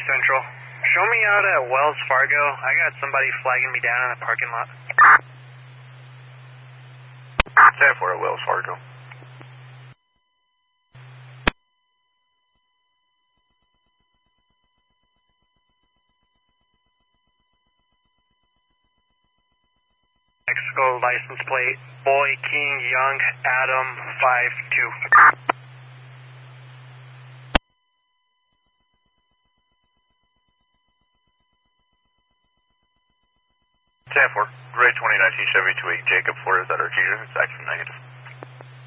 Central. Show me out at Wells Fargo. I got somebody flagging me down in the parking lot. 10-4 at Wells Fargo. Mexico license plate, Boy King Young Adam 52. 10-4, Gray 2019 Chevy 28 Jacob Flores at Artesia, it's action negative.